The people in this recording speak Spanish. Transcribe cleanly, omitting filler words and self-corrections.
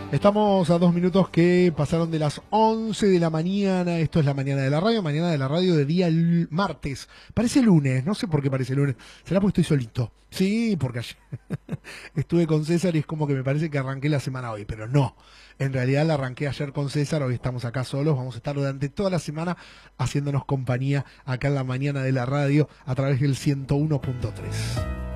Estamos a 2 minutos que pasaron de las 11 de la mañana. Esto es la mañana de la radio de día martes. Parece lunes, no sé por qué parece lunes. ¿Será porque estoy solito? Sí, porque ayer estuve con César y es como que me parece que arranqué la semana hoy, pero no. En realidad la arranqué ayer con César, hoy estamos acá solos. Vamos a estar durante toda la semana haciéndonos compañía acá en la mañana de la radio a través del 101.3.